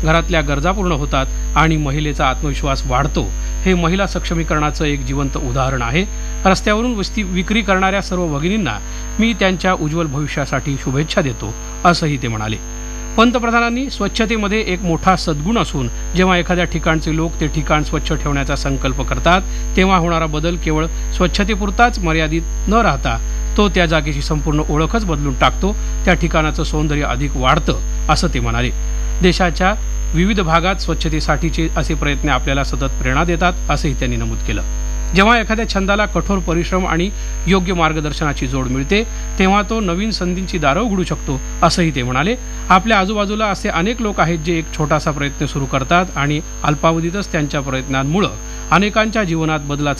घरातल्या गरजा पूर्ण होतात आणि महिलेचा आत्मविश्वास वाढतो हे महिला सक्षमीकरणाचं एक जिवंत उदाहरण आहे। रस्त्यावरून वस्ती विक्री करणाऱ्या सर्व भगिनींना मी त्यांच्या उज्ज्वल भविष्यासाठी शुभेच्छा देतो असंही ते म्हणाले। पंतप्रधानांनी स्वच्छतेमध्ये एक मोठा सद्गुण असून जेव्हा एखाद्या ठिकाणचे लोक ते ठिकाण स्वच्छ ठेवण्याचा संकल्प करतात तेव्हा होणारा बदल केवळ स्वच्छतेपुरताच मर्यादित न राहता तो त्या जागेची संपूर्ण ओळखच बदलून टाकतो, त्या ठिकाणाचं सौंदर्य अधिक वाढतं असं ते म्हणाले। देशाच्या विविध भागात स्वच्छतेसाठीचे असे प्रयत्न आपल्याला सतत प्रेरणा देतात असंही त्यांनी नमूद केलं। जेव्हा एखाद्या छंदाला कठोर परिश्रम आणि योग्य मार्गदर्शनाची जोड मिळते तेव्हा तो नवीन संधींची दारं उघडू शकतो असंही ते म्हणाले। आपल्या आजूबाजूला असे अनेक लोक आहेत जे एक छोटासा प्रयत्न सुरू करतात आणि अल्पावधीतच त्यांच्या प्रयत्नांमुळे अनेकांच्या जीवनात बदलाचा